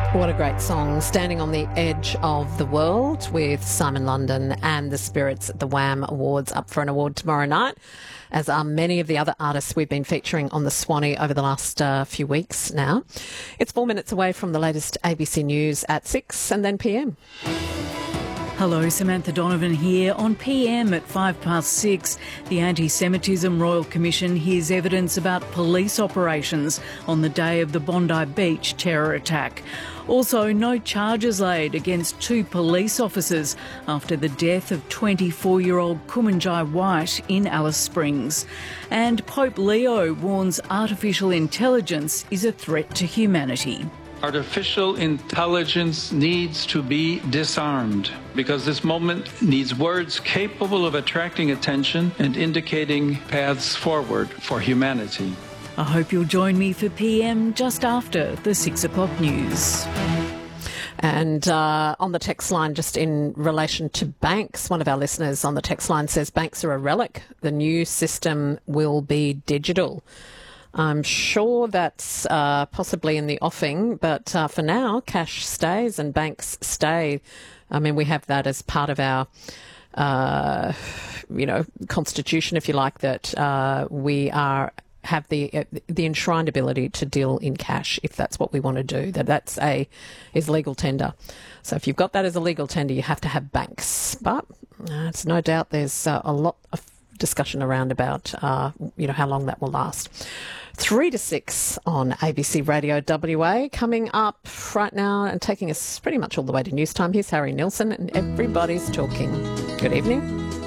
What a great song. Standing on the Edge of the World with Simon London and the Spirits at the Wham Awards, up for an award tomorrow night, as are many of the other artists we've been featuring on the Swanee over the last few weeks now. It's 4 minutes away from the latest ABC News at 6 and then PM. Hello, Samantha Donovan here. On PM at 6:05, the Anti-Semitism Royal Commission hears evidence about police operations on the day of the Bondi Beach terror attack. Also, no charges laid against 2 police officers after the death of 24-year-old Kumanjai White in Alice Springs. And Pope Leo warns artificial intelligence is a threat to humanity. Artificial intelligence needs to be disarmed because this moment needs words capable of attracting attention and indicating paths forward for humanity. I hope you'll join me for PM just after the 6 o'clock news. And on the text line, just in relation to banks, one of our listeners on the text line says banks are a relic. The new system will be digital. I'm sure that's possibly in the offing, but for now, cash stays and banks stay. I mean, we have that as part of our, constitution, if you like, that we have the enshrined ability to deal in cash if that's what we want to do. That's is legal tender. So if you've got that as a legal tender, you have to have banks. But it's no doubt there's a lot of discussion around about how long that will last. 3 to 6 on ABC Radio WA. Coming up right now and taking us pretty much all the way to news time. Here's Harry Nilsson and Everybody's Talking. Good evening.